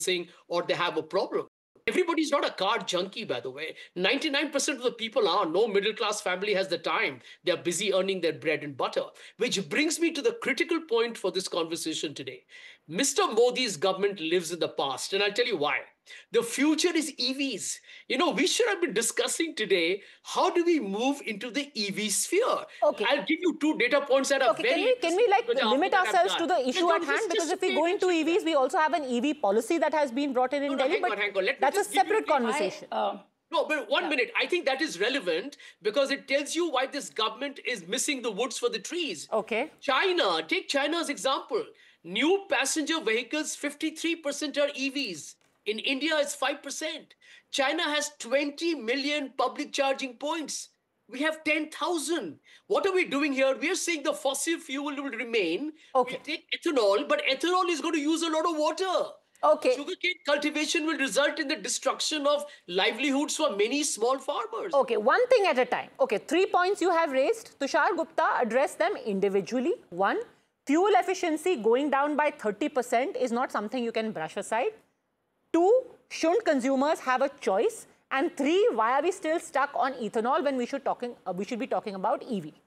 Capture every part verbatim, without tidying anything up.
or they have a problem. Everybody's not a car junkie, by the way. ninety-nine percent of the people are. No middle class family has the time. They're busy earning their bread and butter. Which brings me to the critical point for this conversation today. Mister Modi's government lives in the past, and I'll tell you why. The future is E Vs. You know, we should have been discussing today, how do we move into the E V sphere? Okay. I'll give you two data points that are okay, very... Can we, can we like limit ourselves to the issue at hand? Because if we go into E Vs, we also have an E V policy that has been brought in in no, Delhi. No, hang but on, hang on. that's a separate conversation. I, uh, No, but one yeah. minute. I think that is relevant because it tells you why this government is missing the woods for the trees. Okay. China, take China's example. New passenger vehicles, fifty-three percent are E Vs. In India, it's five percent. China has twenty million public charging points. We have ten thousand. What are we doing here? We are saying the fossil fuel will remain. Okay. We take ethanol, but ethanol is going to use a lot of water. Okay. Sugarcane cultivation will result in the destruction of livelihoods for many small farmers. Okay, one thing at a time. Okay, three points you have raised. Tushar Gupta, address them individually. One, fuel efficiency going down by thirty percent is not something you can brush aside. Two, shouldn't consumers have a choice? And three, why are we still stuck on ethanol when we should talking uh, we should be talking about E V?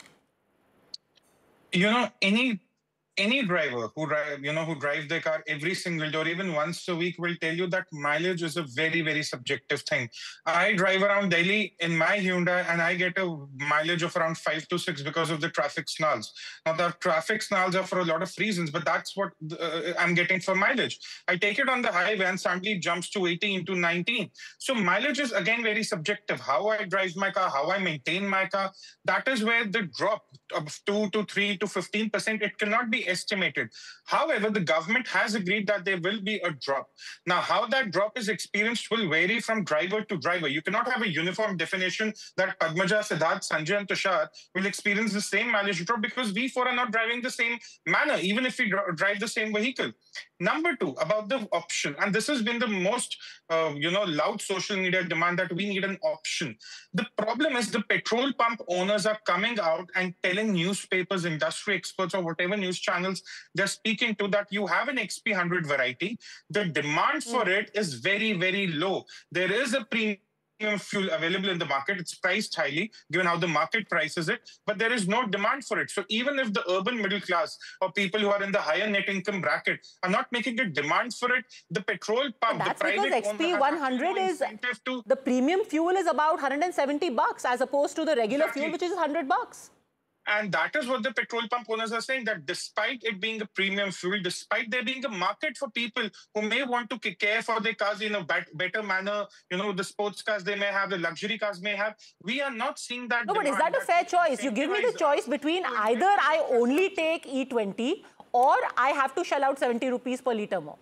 You know, any any driver who drive, you know, who drives their car every single day or even once a week will tell you that mileage is a very, very subjective thing. I drive around Delhi in my Hyundai and I get a mileage of around five to six because of the traffic snarls. Now, the traffic snarls are for a lot of reasons, but that's what uh, I'm getting for mileage. I take it on the highway and suddenly it jumps to eighteen to nineteen. So mileage is again very subjective. How I drive my car, how I maintain my car, that is where the drop of two to three to fifteen percent, it cannot be estimated. However, the government has agreed that there will be a drop. Now, how that drop is experienced will vary from driver to driver. You cannot have a uniform definition that Padmaja, Siddharth, Sanjay and Tushar will experience the same mileage drop because we four are not driving the same manner, even if we drive the same vehicle. Number two, about the option, and this has been the most, uh, you know, loud social media demand that we need an option. The problem is the petrol pump owners are coming out and telling newspapers, industry experts, or whatever news channels they're speaking to that you have an X P one hundred variety. The demand for mm. it is very, very low. There is a premium fuel available in the market. It's priced highly, given how the market prices it, but there is no demand for it. So even if the urban middle class or people who are in the higher net income bracket are not making a demand for it, the petrol pump, but that's the private because X P one hundred is, to, the premium fuel is about one hundred seventy bucks as opposed to the regular exactly. fuel, which is one hundred bucks. And that is what the petrol pump owners are saying, that despite it being a premium fuel, despite there being a market for people who may want to care for their cars in a better manner, you know, the sports cars they may have, the luxury cars may have, we are not seeing that. No, but is that a fair choice? You give me the choice between either I only take E twenty or I have to shell out seventy rupees per litre more.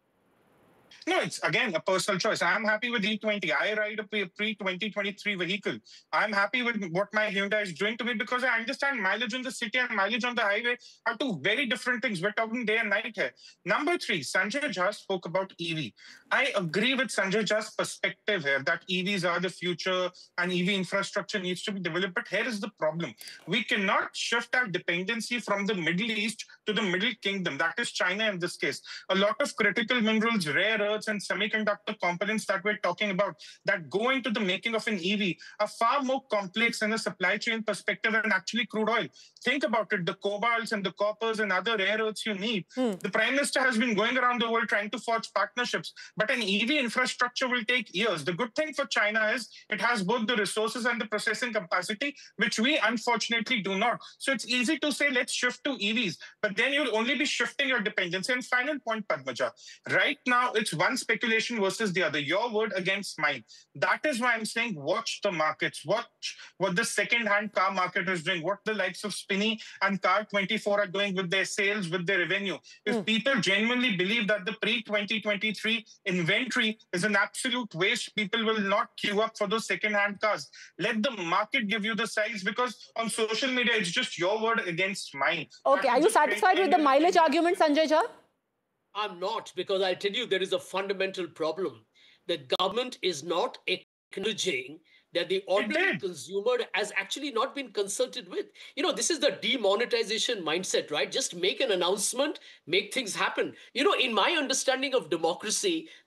No, it's again a personal choice. I'm happy with E twenty. I ride a pre twenty twenty-three vehicle. I'm happy with what my Hyundai is doing to me because I understand mileage in the city and mileage on the highway are two very different things. We're talking day and night here. Number three, Sanjay Jha spoke about E V. I agree with Sanjay Jha's perspective here that E Vs are the future and E V infrastructure needs to be developed. But here is the problem. We cannot shift our dependency from the Middle East to the Middle Kingdom. That is China in this case. A lot of critical minerals, rare earths, and semiconductor components that we're talking about that go into the making of an E V are far more complex in a supply chain perspective than actually crude oil. Think about it, the cobalts and the coppers and other rare earths you need. Hmm. The Prime Minister has been going around the world trying to forge partnerships, but an E V infrastructure will take years. The good thing for China is it has both the resources and the processing capacity, which we unfortunately do not. So it's easy to say, let's shift to E Vs, but then you'll only be shifting your dependency. And final point, Padmaja, right now it's one speculation versus the other, your word against mine. That is why I'm saying watch the markets, watch what the second-hand car market is doing, what the likes of Spinny and Car twenty-four are doing with their sales, with their revenue. If mm. people genuinely believe that the pre twenty twenty-three inventory is an absolute waste, people will not queue up for those second-hand cars. Let the market give you the size, because on social media, it's just your word against mine. Okay, are you satisfied with the mileage argument, Sanjay Jha? I'm not, because I'll tell you there is a fundamental problem. The government is not acknowledging that the ordinary consumer has actually not been consulted with. You know, this is the demonetization mindset, right? Just make an announcement, make things happen. You know, in my understanding of democracy,